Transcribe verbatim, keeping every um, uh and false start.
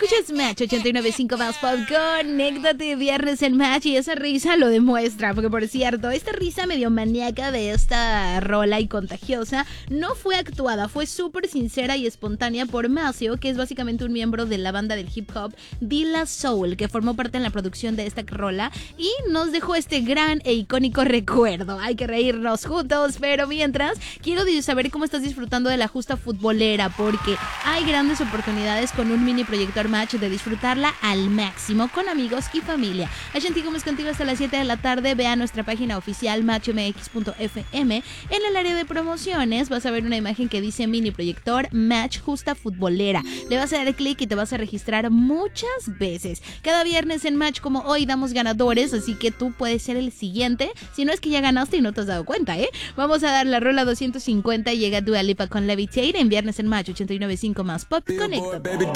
Escuchas Match ochenta y nueve punto cinco más Pop. Conéctate viernes en Match y esa risa lo demuestra. Porque por cierto, esta risa medio maníaca de esta rola y contagiosa no fue actuada, fue súper sincera y espontánea por Maceo, que es básicamente un miembro de la banda del hip hop De La Soul, que formó parte en la producción de esta rola y nos dejó este gran e icónico recuerdo. Hay que reírnos juntos, pero mientras quiero saber cómo estás disfrutando de la justa futbolera, porque hay grandes oportunidades con un mini proyector Match de disfrutarla al máximo con amigos y familia. Ashanti Gómez contigo hasta las siete de la tarde. Ve a nuestra página oficial match m x punto f m. En el área de promociones vas a ver una imagen que dice mini proyector Match justa futbolera. Le vas a dar clic y te vas a registrar muchas veces. Cada viernes en Match como hoy damos ganadores, así que tú puedes ser el siguiente. Si no es que ya ganaste y no te has dado cuenta, ¿eh? Vamos a dar la rola doscientos cincuenta. Llega Dua Lipa con Levitate en viernes en Match ochenta y nueve punto cinco más Pop. Conecta.